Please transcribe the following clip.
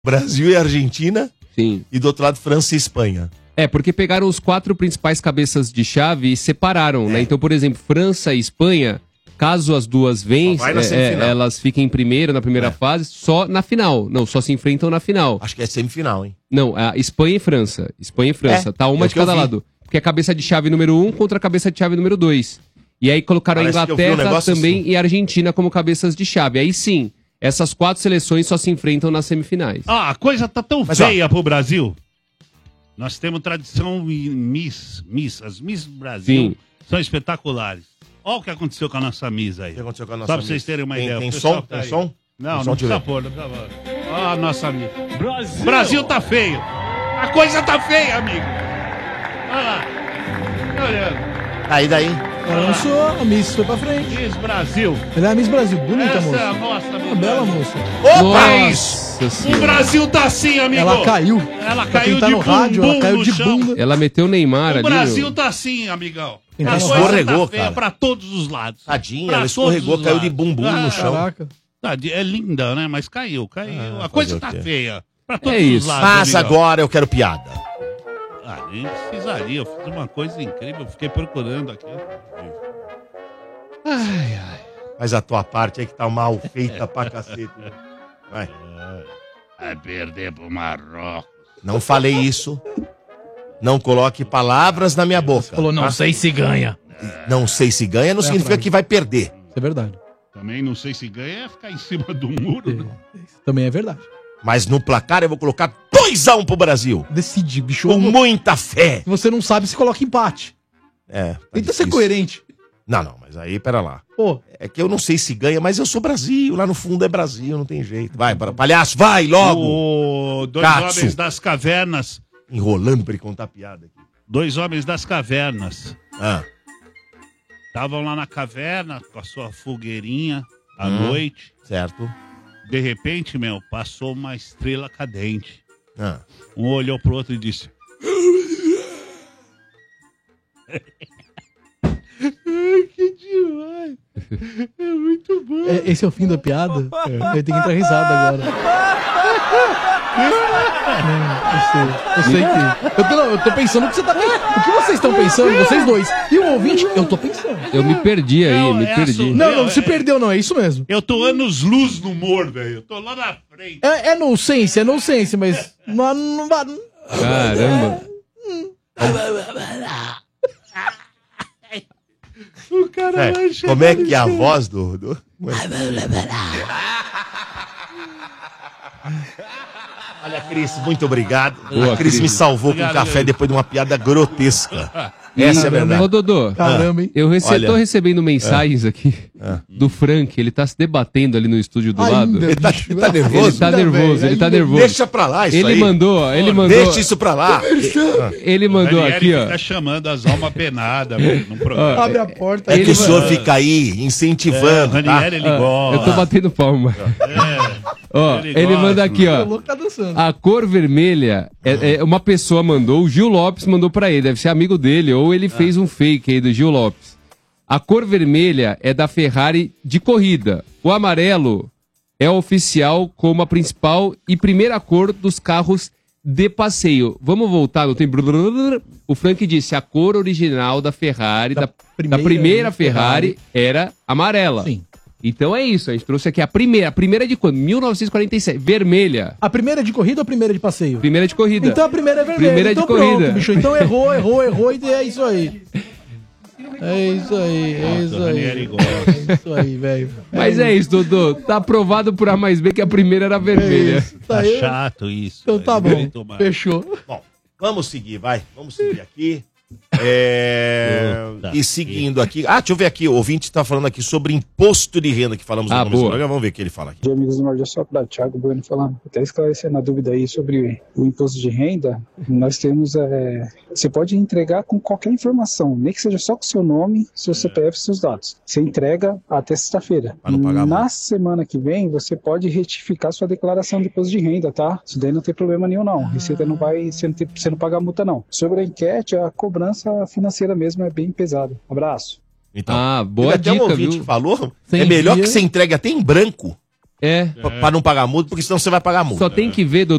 Brasil e Argentina. Sim. E do outro lado, França e Espanha. Porque pegaram os 4 principais cabeças de chave e separaram, né? Então, por exemplo, França e Espanha, caso as duas vençam, elas fiquem em primeiro na primeira fase, só na final. Não, só se enfrentam na final. Acho que é semifinal, hein? Não, a Espanha e França. Espanha e França. Tá uma de cada lado. Porque é cabeça de chave número 1 contra a cabeça de chave número 2. E aí colocaram a Inglaterra também e a Argentina como cabeças de chave. Aí sim, essas 4 seleções só se enfrentam nas semifinais. A coisa tá tão feia pro Brasil. Nós temos tradição em Miss. As Miss Brasil são espetaculares. Olha o que aconteceu com a nossa Miss aí. O que aconteceu com a nossa Só pra vocês terem uma ideia. Tem som? Tem som? Não precisa pôr. Olha a nossa Miss. Brasil tá feio. A coisa tá feia, amigo. Olha lá. Tá olhando. Aí daí. Ela lançou, a Miss foi pra frente. Miss Brasil. Ela é a Miss Brasil, bonita Essa moça. é a nossa Uma bela moça. O Brasil tá assim, amigo. Ela caiu. Ela Pra caiu quem tá de no rádio, ela caiu de chão. bunda. Ela meteu o Neymar ali. O Brasil tá assim, amigão. Ela escorregou, cara. Pra todos os lados. Tadinha, ela escorregou, caiu de bumbum no chão. Caraca. É linda, né? Mas caiu. A coisa tá feia. Pra todos É os isso. lados. Mas amigão. agora eu quero piada. Nem precisaria. Eu fiz uma coisa incrível. Eu fiquei procurando aqui. Mas a tua parte é que tá mal feita pra cacete. Né? Vai. Vai perder pro Marrocos. Não falei isso. Não coloque palavras na minha boca. Falou, não sei se ganha. Não sei se ganha não significa que vai perder. Isso é verdade. Também não sei se ganha é ficar em cima do muro. Né? Também é verdade. Mas no placar eu vou colocar 2-1 pro Brasil. Decide, bicho. Com muita fé. Você não sabe se coloca empate. Tenta ser coerente. Não, mas aí, pera lá. Pô. É que eu não sei se ganha, mas eu sou Brasil. Lá no fundo é Brasil, não tem jeito. Vai, palhaço, vai logo. Dois homens das cavernas. Enrolando pra ele contar piada aqui. 2 homens das cavernas. Ah. Estavam lá na caverna com a sua fogueirinha à noite. Certo. De repente, passou uma estrela cadente. Ah. Um olhou pro outro e disse... Que demais! É muito bom! Esse é o fim da piada? Eu tenho que entrar risada agora. Eu sei que... Eu tô pensando o que você tá pensando. O que vocês estão pensando, vocês dois? E o ouvinte, eu tô pensando. Eu me perdi aí, me perdi. Não se perdeu não, é isso mesmo. Eu tô anos luz no humor, velho. Eu tô lá na frente. É nonsense, mas... Não. Caramba. O cara vai chegar. Como é que é a voz do... Olha, Cris, muito obrigado. Boa, a Cris me salvou Obrigado, com café meu. depois de uma piada grotesca. Essa é a verdade. Ô, Dodô, Caramba, hein? eu Olha. tô recebendo mensagens aqui do Frank. Ele tá se debatendo ali no estúdio do lado. Ele tá nervoso? Ele tá nervoso, ele tá nervoso. Deixa pra lá isso Ele aí. mandou. Deixa isso pra lá. Ele mandou Ranieri aqui, ó. fica chamando as almas penadas no programa. Abre a porta. É que o senhor fica aí incentivando, tá? Ranieri, ele gosta. Eu tô batendo palma. Ó, ele manda aqui, O ó. louco tá dançando. A cor vermelha, uma pessoa mandou, o Gil Lopes mandou pra ele, deve ser amigo dele, ou ele fez um fake aí do Gil Lopes. A cor vermelha é da Ferrari de corrida. O amarelo é oficial como a principal e primeira cor dos carros de passeio. Vamos voltar no tempo. O Frank disse, a cor original da Ferrari, da primeira Ferrari, era amarela. Sim. Então é isso, a gente trouxe aqui a primeira. A primeira é de quando? 1947, vermelha. A primeira é de corrida ou a primeira é de passeio? Primeira de corrida. Então a primeira é vermelha. Primeira então de corrida. Pronto, bicho. Então errou e é isso aí. É isso aí. É isso aí, velho. Mas é isso, Dodô. Tá aprovado por A mais B que a primeira era vermelha. Tá chato isso. Então tá bom. Fechou. Bom, vamos seguir, vai. Vamos seguir aqui. E seguindo aqui. Deixa eu ver aqui. O ouvinte está falando aqui sobre imposto de renda que falamos no começo do programa. Vamos ver o que ele fala aqui. Bom dia, amigos do Norte, só para Thiago Bueno falando. Até esclarecendo a dúvida aí sobre o imposto de renda, nós temos. Você pode entregar com qualquer informação, nem que seja só com seu nome, seu CPF e seus dados. Você entrega até sexta-feira. Na semana que vem, você pode retificar sua declaração de imposto de renda, tá? Isso daí não tem problema nenhum, não. Receita não vai. Você não paga multa, não. Sobre a enquete, a cobrança financeira mesmo é bem pesada. Abraço. Então, boa até dica, um ouvinte viu? que falou, Sem é melhor dia. que você entregue até em branco É. Pra não pagar multa, porque senão você vai pagar multa. Só tem que ver,